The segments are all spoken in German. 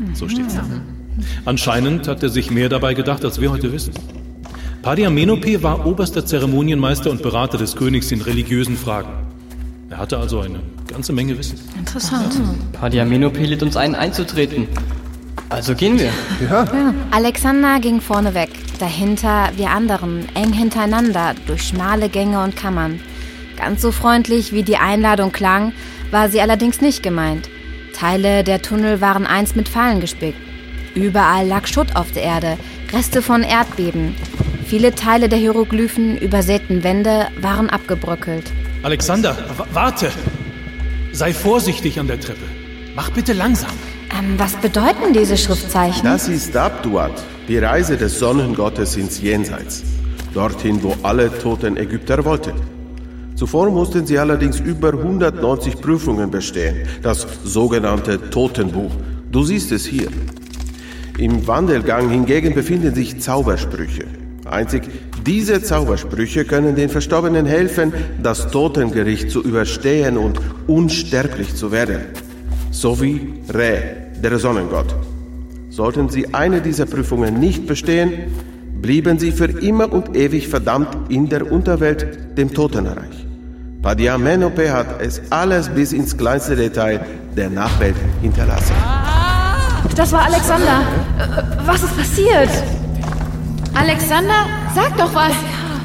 So steht's da. Anscheinend hat er sich mehr dabei gedacht, als wir heute wissen. Padiamenope war oberster Zeremonienmeister und Berater des Königs in religiösen Fragen. Er hatte also eine ganze Menge Wissen. Interessant. Padiamenope lädt uns ein, einzutreten. Also gehen wir. Ja. Alexander ging vorne weg. Dahinter wir anderen, eng hintereinander, durch schmale Gänge und Kammern. Ganz so freundlich, wie die Einladung klang, war sie allerdings nicht gemeint. Teile der Tunnel waren einst mit Fallen gespickt. Überall lag Schutt auf der Erde, Reste von Erdbeben. Viele Teile der hieroglyphen, übersäten Wände waren abgebröckelt. Alexander, warte! Sei vorsichtig an der Treppe. Mach bitte langsam. Was bedeuten diese Schriftzeichen? Das ist Abduat, die Reise des Sonnengottes ins Jenseits. Dorthin, wo alle toten Ägypter wollten. Zuvor mussten sie allerdings über 190 Prüfungen bestehen, das sogenannte Totenbuch. Du siehst es hier. Im Wandelgang hingegen befinden sich Zaubersprüche. Einzig diese Zaubersprüche können den Verstorbenen helfen, das Totengericht zu überstehen und unsterblich zu werden. So wie Re, der Sonnengott. Sollten sie eine dieser Prüfungen nicht bestehen, blieben sie für immer und ewig verdammt in der Unterwelt, dem Totenreich. Padiamenope hat es alles bis ins kleinste Detail der Nachwelt hinterlassen. Das war Alexander. Was ist passiert? Alexander, sag doch was.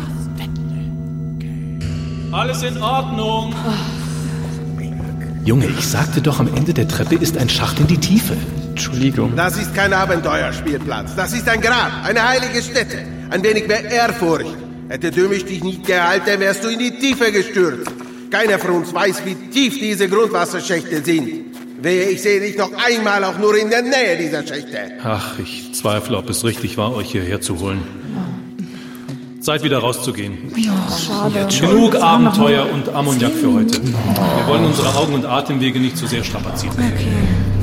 Alles in Ordnung. Junge, ich sagte doch, am Ende der Treppe ist ein Schacht in die Tiefe. Entschuldigung. Das ist kein Abenteuerspielplatz. Das ist ein Grab, eine heilige Stätte. Ein wenig mehr Ehrfurcht. Hätte Dömisch dich nicht gehalten, wärst du in die Tiefe gestürzt. Keiner von uns weiß, wie tief diese Grundwasserschächte sind. Wehe, ich sehe dich noch einmal auch nur in der Nähe dieser Schächte. Ach, ich zweifle, ob es richtig war, euch hierher zu holen. Zeit wieder rauszugehen. Ja, schade. Genug Abenteuer und Ammoniak für heute. Wir wollen unsere Augen- und Atemwege nicht zu sehr strapazieren. Okay.